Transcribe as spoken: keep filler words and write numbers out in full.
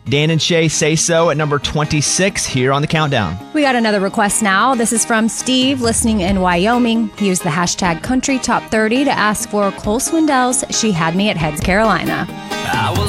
Dan and Shay Say So at number twenty-six here on the countdown. We got another request now. This is from Steve, listening in Wyoming. He used the hashtag Country Top thirty to ask for Cole Swindell's She Had Me at Heads, Carolina. I was